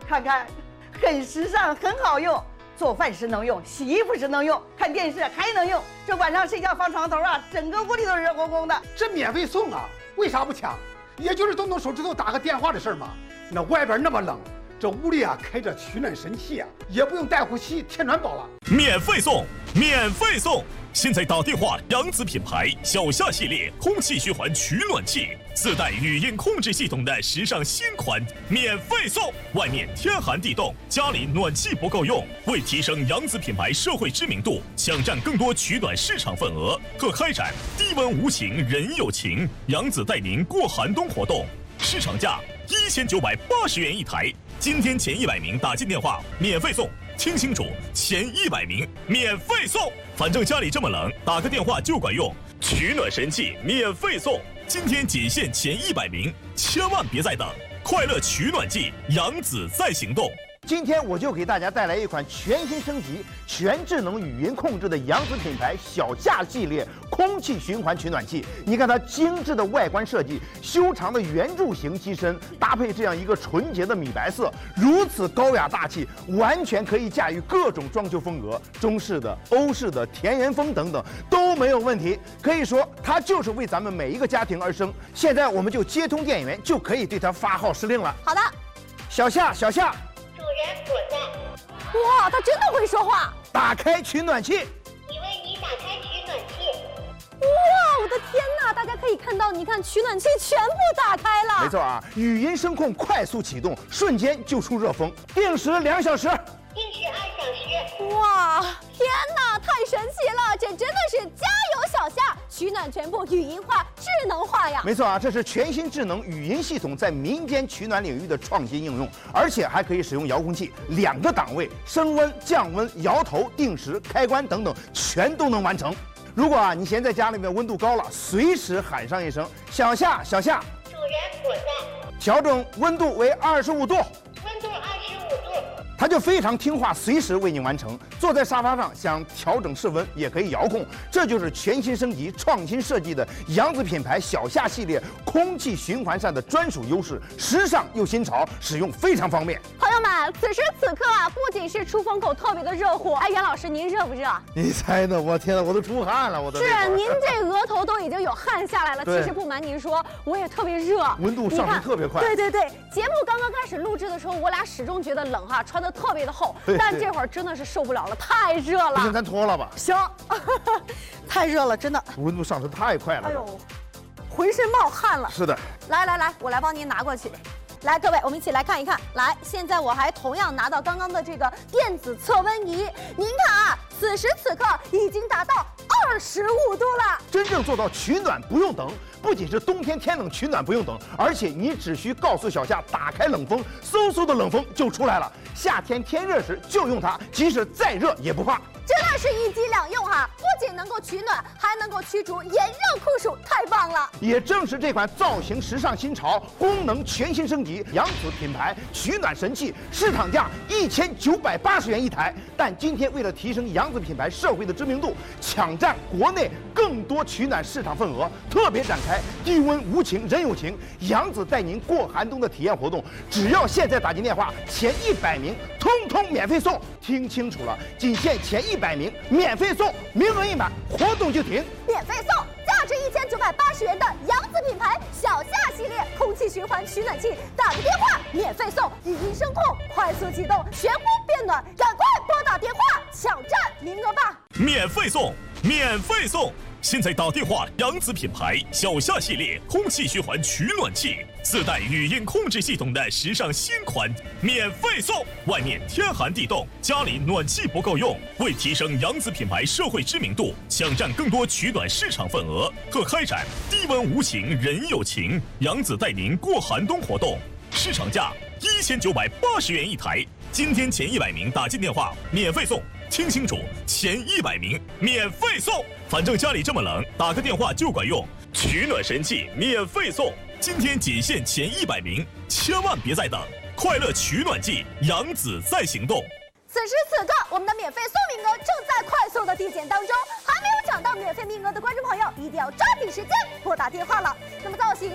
看看，很时尚，很好用。做饭时能用，洗衣服时能用，看电视还能用。这晚上睡觉放床头啊，整个屋里都是热烘烘的。 这免费送啊，为啥不抢？也就是动动手指头打个电话的事儿嘛。那外边那么冷，这屋里啊开着取暖神器啊，也不用带呼吸贴暖宝了。 免费送，免费送！现在打电话，扬子品牌小夏系列空气循环取暖器，自带语音控制系统的时尚新款，免费送！外面天寒地冻，家里暖气不够用，为提升扬子品牌社会知名度，抢占更多取暖市场份额，特开展低温无情人有情，扬子带您过寒冬活动，市场价1980元一台，今天前100名打进电话免费送。听清楚，前100名免费送，反正家里这么冷，打个电话就管用。取暖神器免费送，今天仅限前100名，千万别再等！快乐取暖季，扬子在行动。 今天我就给大家带来一款全新升级、全智能语音控制的扬子品牌小夏系列空气循环取暖器。你看它精致的外观设计，修长的圆柱形机身，搭配这样一个纯洁的米白色，如此高雅大气，完全可以驾驭各种装修风格，中式的、欧式的、田园风等等都没有问题。可以说，它就是为咱们每一个家庭而生。现在我们就接通电源，就可以对它发号施令了。 好的， 小夏，小夏。 主人我在。 哇，他真的会说话！ 打开取暖器。 已为你打开取暖器。 哇，我的天哪！大家可以看到，你看取暖器全部打开了。 没错啊，语音声控快速启动，瞬间就出热风，定时2小时。 定时2小时。 哇，天哪，太神奇了！这真的是加油小夏，取暖全部语音化、智能化呀！ 没错啊，这是全新智能语音系统在民间取暖领域的创新应用，而且还可以使用遥控器，2个档位，升温、降温、摇头、定时、开关等等，全都能完成。如果你嫌在家里面温度高了，随时喊上一声“小夏，小夏”， 主人我在。 调整温度为25度， 温度25度。 它就非常听话，随时为您完成。坐在沙发上想调整室温也可以遥控，这就是全新升级、创新设计的扬子品牌小夏系列空气循环扇的专属优势，时尚又新潮，使用非常方便。 朋友们，此时此刻啊，不仅是出风口特别的热乎，哎，袁老师您热不热？ 你猜的，我天哪，我都出汗了，我都是您这额头都已经有汗下来了。其实不瞒您说，我也特别热， 温度上升特别快。 对对对，节目刚刚开始录制的时候，我俩始终觉得冷哈，穿的特别的厚，但这会儿真的是受不了了，太热了。 不行，咱脱了吧。 行，太热了，真的。 温度上升太快了。 哎呦，浑身冒汗了。 是的。 来，我来帮您拿过去。来，各位，我们一起来看一看。来，现在我还同样拿到刚刚的这个电子测温仪，您看啊，此时此刻已经达到25度了。 真正做到取暖不用等，不仅是冬天天冷取暖不用等，而且你只需告诉小夏打开冷风，嗖嗖的冷风就出来了。夏天天热时就用它，即使再热也不怕。 真的是一机两用哈，不仅能够取暖，还能够驱逐炎热酷暑，太棒了！ 也正是这款造型时尚新潮、功能全新升级扬子品牌取暖神器，市场价1980元一台。但今天为了提升扬子品牌社会的知名度，抢占国内更多取暖市场份额，特别展开低温无情人有情，扬子带您过寒冬的体验活动。只要现在打进电话，前100名通通免费送。听清楚了，仅限前100名免费送，名额一满，活动就停。 免费送，价值1980元的扬子品牌小夏系列空气循环取暖器，打个电话免费送，语音声控，快速启动，全屋变暖，赶快拨打电话抢占名额吧！ 免费送，免费送！现在打电话，扬子品牌小夏系列空气循环取暖器，自带语音控制系统的时尚新款，免费送！外面天寒地冻，家里暖气不够用，为提升扬子品牌社会知名度，抢占更多取暖市场份额，特开展低温无情人有情，扬子带您过寒冬活动，市场价1980元一台，今天前100名打进电话免费送。听清楚，前100名免费送，反正家里这么冷，打个电话就管用。取暖神器免费送，今天仅限前100名，千万别再等！快乐取暖季，扬子在行动。 此时此刻，我们的免费送名额正在快速的递减当中，还没有抢到免费名额的观众朋友，一定要抓紧时间拨打电话了。那么造型